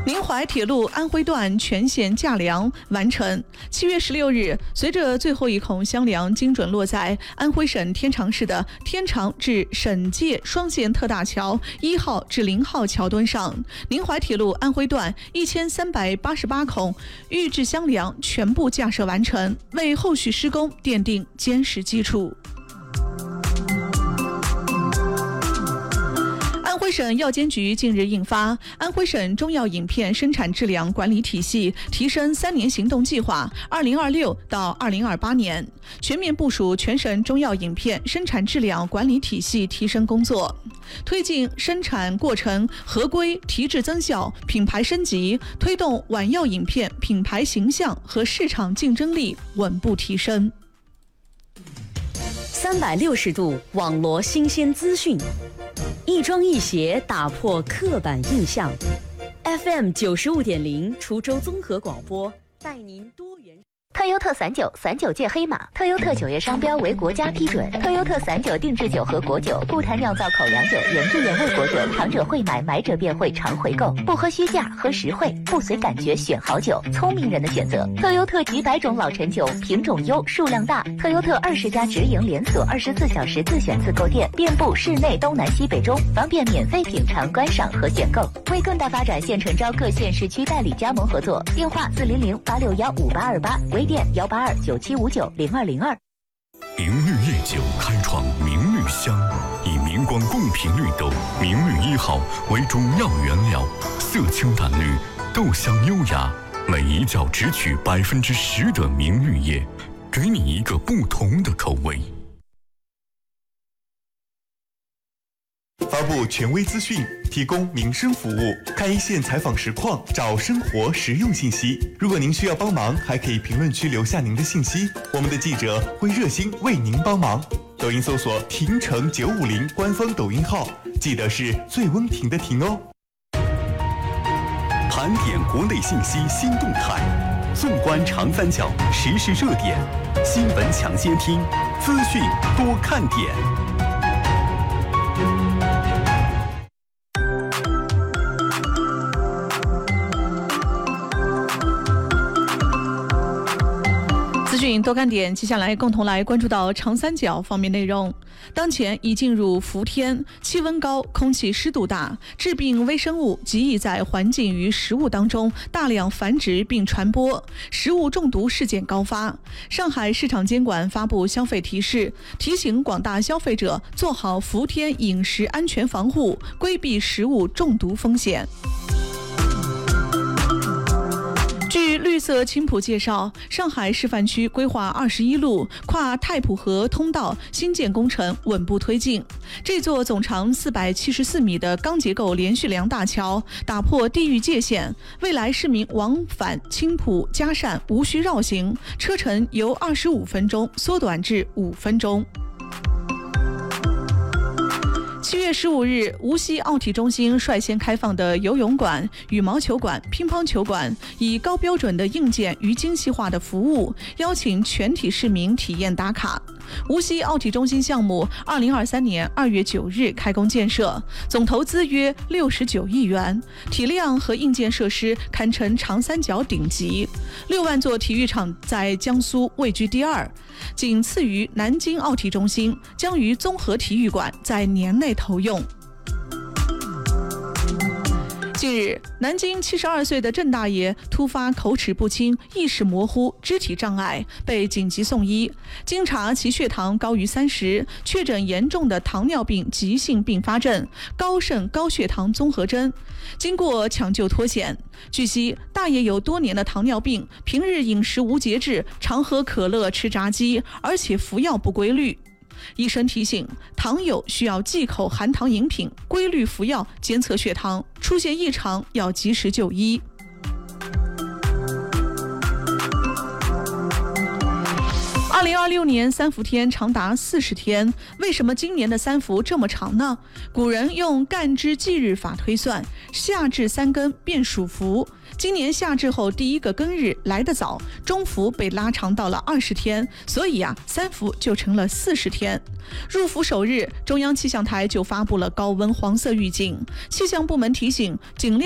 宁淮铁路安徽段全线架梁完成。7月16日，随着最后一孔箱梁精准落在安徽省天长市的天长至省界双线特大桥1号至0号桥墩上，宁淮铁路安徽段1388孔预制箱梁全部架设完成，为后续施工奠定坚实基础。安徽省药监局近日印发《安徽省中药饮片生产质量管理体系提升3年行动计划（2026到2028年），全面部署全省中药饮片生产质量管理体系提升工作，推进生产过程合规、提质增效、品牌升级，推动晚药饮片品牌形象和市场竞争力稳步提升。 360度网罗新鲜资讯，一庄一协打破刻板印象。FM 95.0滁州综合广播带您多元。 特优特散酒界黑马，特优特酒业商标为国家批准。特优特散酒定制酒和果酒，不谈酿造口粮酒、原汁原味果酒，尝者会买，买者便会常回购。不喝虚价，喝实惠，不随感觉选好酒，聪明人的选择。特优特几百种老陈酒，品种优，数量大。特优特20家直营连锁，24小时自选自购店，遍布市内东南西北中，方便免费品尝、观赏和选购。为更大发展，现诚招各县市区代理加盟合作，电话400-861-5828，微店182-9759-0202。 明绿夜酒开创明绿香，以明光贡品绿豆明绿1号为主要原料，色清淡绿，豆香优雅，每一窖只取10%的明绿叶，给你一个不同的口味。 发布权威资讯，提供民生服务，看一线采访实况，找生活实用信息。如果您需要帮忙，还可以评论区留下您的信息，我们的记者会热心为您帮忙。抖音搜索亭城950官方抖音号，记得是最温婷的婷哦。 盘点国内信息新动态，纵观长三角时事热点，新闻抢先听，资讯多看点。 资讯多看点，接下来共同来关注到长三角方面内容。当前已进入伏天，气温高，空气湿度大，致病微生物极易在环境与食物当中大量繁殖并传播，食物中毒事件高发。上海市场监管发布消费提示，提醒广大消费者做好伏天饮食安全防护，规避食物中毒风险。据绿色青浦介绍，上海示范区规划21路跨太浦河通道新建工程稳步推进。这座总长474米的钢结构连续梁大桥打破地域界限，未来市民往返青浦嘉善无需绕行，车程由25分钟缩短至5分钟。7月15日，无锡奥体中心率先开放的游泳馆、羽毛球馆、乒乓球馆，以高标准的硬件与精细化的服务，邀请全体市民体验打卡。无锡奥体中心项目2023年2月9日开工建设，总投资约69亿元，体量和硬件设施堪称长三角顶级。6万座体育场在江苏位居第2，仅次于南京奥体中心，将于综合体育馆在年内投用。近日，南京72岁的郑大爷突发口齿不清、意识模糊、肢体障碍，被紧急送医。经查，其血糖高于30，确诊严重的糖尿病急性并发症、高肾高血糖综合征。经过抢救脱险。据悉，大爷有多年的糖尿病，平日饮食无节制，常喝可乐、吃炸鸡，而且服药不规律。医生提醒，糖友需要忌口含糖饮品，规律服药，监测血糖，出现异常要及时就医。2026年三伏天长达40天，为什么今年的三伏这么长呢？古人用干支纪日法推算，夏至3更便属伏。今年夏至后第一个庚日来得早，中伏被拉长到了20天，所以三伏就成了40天。入伏首日，中央气象台就发布了高温黄色预警，气象部门提醒尽量